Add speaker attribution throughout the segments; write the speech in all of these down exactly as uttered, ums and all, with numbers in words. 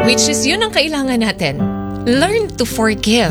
Speaker 1: Which is yun ang kailangan natin. Learn to forgive.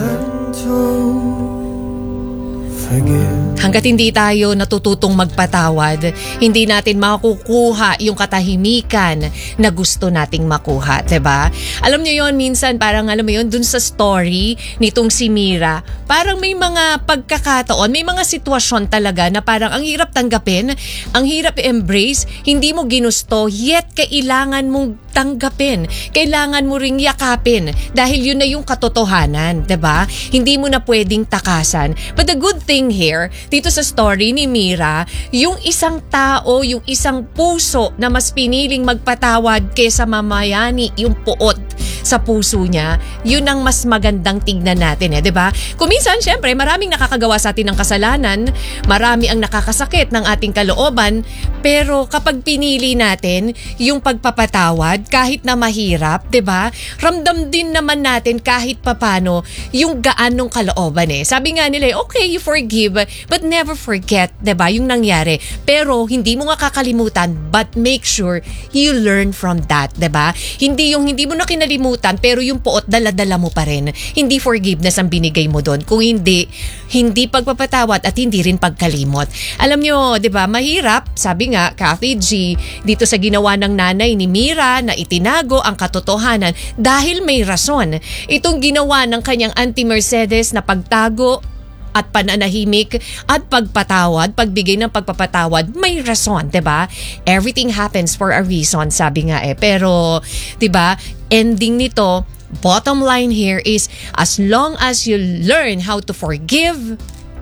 Speaker 1: Hanggat hindi tayo natututong magpatawad, hindi natin makukuha yung katahimikan na gusto nating makuha, diba? Alam nyo yon, minsan parang alam mo yon, dun sa story nitong si Mira, parang may mga pagkakataon, may mga sitwasyon talaga na parang ang hirap tanggapin, ang hirap i-embrace, hindi mo ginusto, yet kailangan mong tanggapin. Kailangan mo ring yakapin dahil yun na yung katotohanan, 'di ba? Hindi mo na pwedeng takasan. But the good thing here, dito sa story ni Mira, yung isang tao, yung isang puso na mas piniling magpatawad kaysa mamayani yung puot sa puso niya, yun ang mas magandang tignan natin, eh, 'di ba? Kung minsan, syempre, maraming nakakagawa sa atin ng kasalanan, marami ang nakakasakit ng ating kalooban, pero kapag pinili natin yung pagpapatawad, kahit na mahirap, 'di ba? Ramdam din naman natin kahit papano yung gaan ng kalooban, eh. Sabi nga nila, okay, you forgive, but never forget, 'di ba? Yung nangyari. Pero hindi mo nga kakalimutan, but make sure you learn from that, 'di ba? Hindi yung hindi mo na kinalimutan, pero yung puot dala-dala mo pa rin. Hindi forgiveness ang binigay mo doon. Kung hindi, hindi pagpapatawad at hindi rin pagkalimot. Alam nyo, 'di ba? Mahirap, sabi nga Kathy G, dito sa ginawa ng nanay ni Mira na itinago ang katotohanan dahil may rason. Itong ginawa ng kanyang Auntie Mercedes na pagtago at pananahimik at pagpatawad, pagbigay ng pagpapatawad, may rason, 'di ba? Everything happens for a reason, sabi nga eh. Pero, 'di ba, ending nito, bottom line here is as long as you learn how to forgive,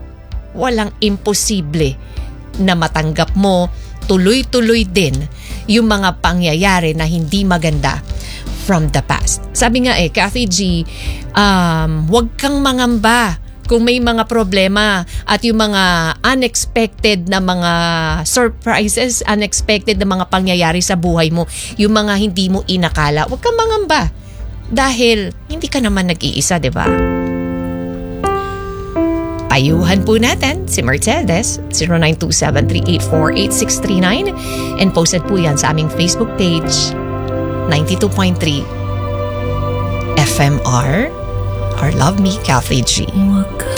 Speaker 1: walang imposible na matanggap mo tuloy-tuloy din yung mga pangyayari na hindi maganda from the past. Sabi nga eh, Kathy G, um, huwag kang mangamba kung may mga problema at yung mga unexpected na mga surprises, unexpected na mga pangyayari sa buhay mo, yung mga hindi mo inakala, huwag kang mangamba dahil hindi ka naman nag-iisa, di ba? Payuhan po natin si Mercedes, zero nine two seven three eight four eight six three nine, and posted po yan sa aming Facebook page, ninety-two point three F M R, or Love Me, Kathy G.